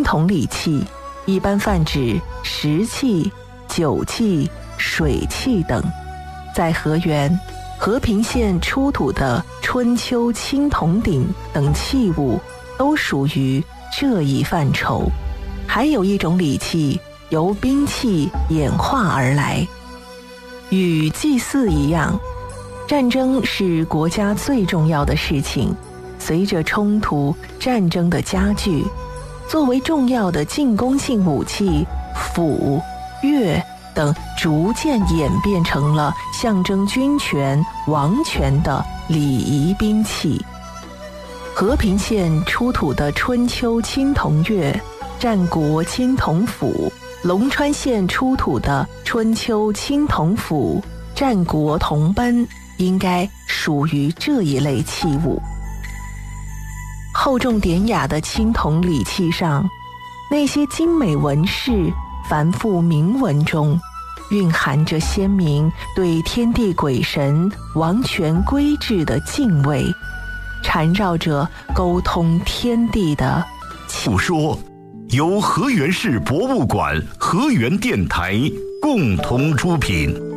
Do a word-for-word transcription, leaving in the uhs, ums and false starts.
铜礼器，一般泛指石器、酒器、水器等。在河源、和平县出土的春秋青铜鼎等器物都属于这一范畴。还有一种礼器由兵器演化而来，与祭祀一样，战争是国家最重要的事情。随着冲突、战争的加剧，作为重要的进攻性武器，斧、钺等逐渐演变成了象征军权、王权的礼仪兵器。和平县出土的春秋青铜钺、战国青铜斧，龙川县出土的春秋青铜斧、战国铜奔，应该属于这一类器物。厚重典雅的青铜礼器上，那些精美纹饰、繁复铭文中，蕴含着先民对天地鬼神、王权规制的敬畏，缠绕着沟通天地的不说，由河源市博物馆、河源电台共同出品。